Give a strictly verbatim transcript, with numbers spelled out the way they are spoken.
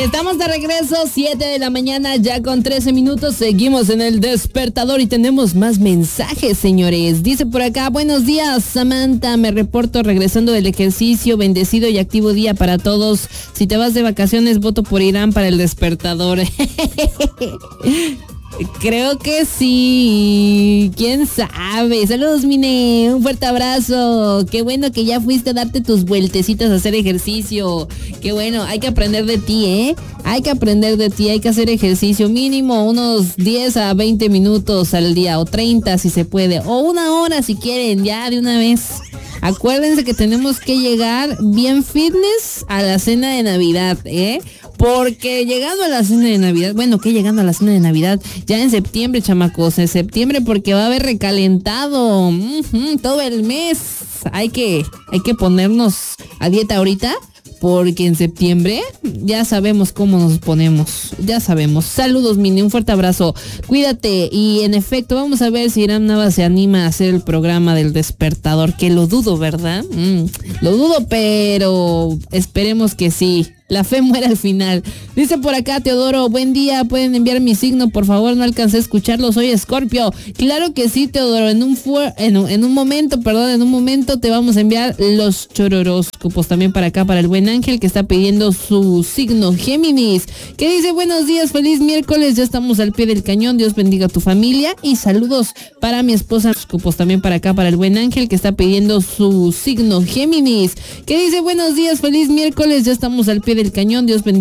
Estamos de regreso, siete de la mañana, ya con trece minutos. Seguimos en el despertador y tenemos más mensajes, señores. Dice por acá, buenos días, Samantha. Me reporto regresando del ejercicio. Bendecido y activo día para todos. Si te vas de vacaciones, voto por Irán para el despertador. Creo que sí, quién sabe. Saludos, Mine, un fuerte abrazo. Qué bueno que ya fuiste a darte tus vueltecitas a hacer ejercicio. Qué bueno, hay que aprender de ti, ¿eh? Hay que aprender de ti, hay que hacer ejercicio mínimo unos diez a veinte minutos al día, o treinta si se puede, o una hora si quieren, ya de una vez. Acuérdense que tenemos que llegar bien fitness a la cena de Navidad, ¿eh? Porque llegando a la cena de Navidad, bueno, que llegando a la cena de Navidad, ya en septiembre, chamacos, en septiembre, porque va a haber recalentado uh-huh, todo el mes. Hay que, hay que ponernos a dieta ahorita, porque en septiembre ya sabemos cómo nos ponemos, ya sabemos. Saludos, Mini, un fuerte abrazo, cuídate. Y en efecto, vamos a ver si Irán Nava se anima a hacer el programa del despertador, que lo dudo, ¿verdad? Mm, lo dudo, pero esperemos que sí. La fe muere al final. Dice por acá Teodoro, buen día, pueden enviar mi signo, por favor, no alcancé a escucharlo, soy Escorpio. Claro que sí, Teodoro, en un, fu- en un en un momento, perdón, en un momento te vamos a enviar los chororóscopos también para acá, para el buen Ángel que está pidiendo su signo Géminis, que dice buenos días, feliz miércoles, ya estamos al pie del cañón, Dios bendiga a tu familia y saludos para mi esposa, horóscopos también para acá, para el buen Ángel que está pidiendo su signo Géminis, que dice buenos días, feliz miércoles, ya estamos al pie del el cañón, Dios bendiga.